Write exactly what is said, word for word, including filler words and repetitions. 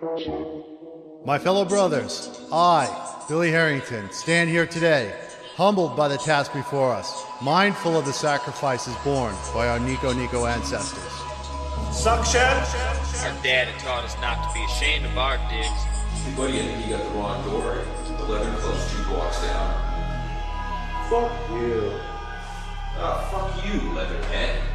My fellow brothers, I, Billy Harrington, stand here today, humbled by the task before us, mindful of the sacrifices borne by our Nico Nico ancestors. Suction! Our dad had taught us not to be ashamed of our digs. Hey buddy, I think you got the wrong door. The Leather Club's two blocks down. Fuck you. Ah, fuck you, Leatherhead.